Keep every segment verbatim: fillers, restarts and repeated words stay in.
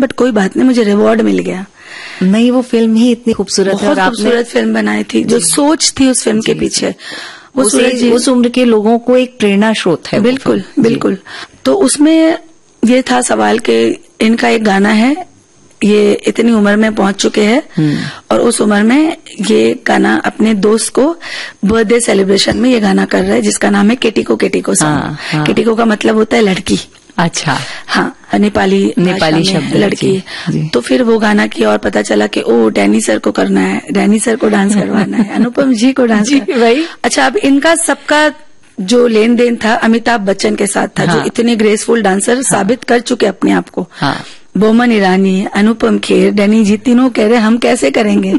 But कोई बात नहीं, मुझे रिवॉर्ड मिल गया। नहीं, वो फिल्म ही इतनी खूबसूरत है, बहुत खूबसूरत फिल्म बनाई थी। जो सोच थी उस फिल्म के पीछे, वो उस उम्र के लोगों को एक प्रेरणा स्रोत है। बिल्कुल बिल्कुल। तो उसमें ये था सवाल कि इनका एक गाना है, ये इतनी उम्र में पहुंच चुके हैं और उस उम्र में ये गाना अपने दोस्त को बर्थडे सेलिब्रेशन में ये गाना कर रहे हैं, जिसका नाम है केटिको केटिको सॉन्ग। हाँ, हाँ। केटिको का मतलब होता है लड़की। अच्छा। हाँ, नेपाली नेपाली शब्द लड़की। जी, जी। तो फिर वो गाना किया और पता चला कि ओ डैनी सर को करना है, डैनी सर को डांस करवाना है, अनुपम जी को डांस। वही। अच्छा, अब इनका सबका जो लेन देन था अमिताभ बच्चन के साथ था। हाँ। जो इतने ग्रेसफुल डांसर हाँ। साबित कर चुके अपने आप को। हाँ। बोमन ईरानी, अनुपम खेर, डैनी जी, तीनों कह रहे हम कैसे करेंगे।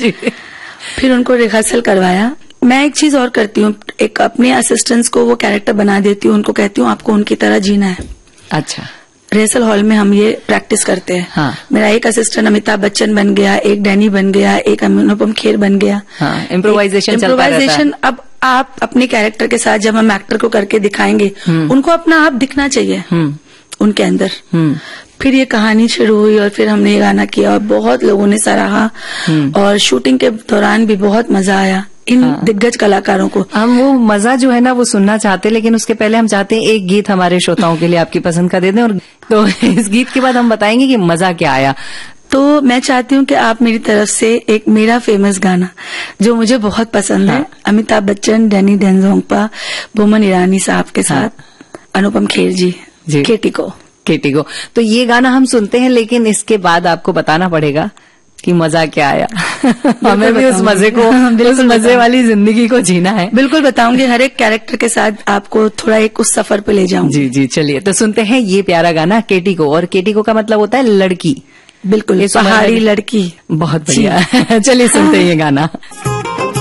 फिर उनको रिहर्सल करवाया। मैं एक चीज और करती हूँ, एक अपने असिस्टेंट्स को वो कैरेक्टर बना देती हूँ, उनको कहती हूँ आपको उनकी तरह जीना है। अच्छा। रिहर्सल हॉल में हम ये प्रैक्टिस करते हैं। हाँ। मेरा एक असिस्टेंट अमिताभ बच्चन बन गया, एक डैनी बन गया, एक अनुपम खेर बन गया। हाँ, इम्प्रोवाइजेशन इम्प्रोवाइजेशन। अब आप अपने कैरेक्टर के साथ जब हम एक्टर को करके दिखाएंगे, उनको अपना आप दिखना चाहिए उनके अंदर। फिर ये कहानी शुरू हुई और फिर हमने ये गाना किया और बहुत लोगों ने सराहा और शूटिंग के दौरान भी बहुत मजा आया इन हाँ। दिग्गज कलाकारों को। हम वो मजा जो है ना वो सुनना चाहते हैं, लेकिन उसके पहले हम चाहते हैं एक गीत हमारे श्रोताओं के लिए आपकी पसंद का दे दें, और तो इस गीत के बाद हम बताएंगे कि मजा क्या आया। तो मैं चाहती हूँ कि आप मेरी तरफ से एक मेरा फेमस गाना जो मुझे बहुत पसंद हाँ। है, अमिताभ बच्चन, डैनी डेंजोंगपा, बोमन ईरानी साहब के साथ हाँ। अनुपम खेर जी, जी। केटिको केटिको। तो ये गाना हम सुनते हैं, लेकिन इसके बाद आपको बताना पड़ेगा कि मजा क्या आया। हमें भी उस मजे को, उस मजे वाली जिंदगी को जीना है। बिल्कुल बताऊंगी, हर एक कैरेक्टर के साथ आपको थोड़ा एक उस सफर पे ले जाऊंगी। जी जी, चलिए तो सुनते हैं ये प्यारा गाना केटिको। और केटिको का मतलब होता है लड़की। बिल्कुल, पहाड़ी लड़की। बहुत बढ़िया। चलिए सुनते हैं ये गाना।